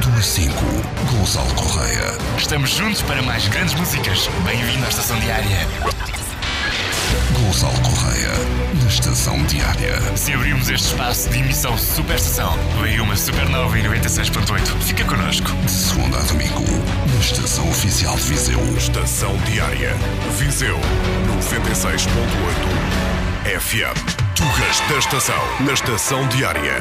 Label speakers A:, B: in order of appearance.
A: Do A5, Gonçalo Correia.
B: Estamos juntos para mais grandes músicas. Bem-vindo à Estação Diária.
A: Gonçalo Correia, na Estação Diária.
B: Se abrirmos este espaço de emissão Super Estação, vem uma Supernova em 96.8. Fica connosco.
A: De segunda a domingo, na Estação Oficial de Viseu.
C: Estação Diária. Viseu 96.8 FM. Tugas da Estação. Na Estação Diária.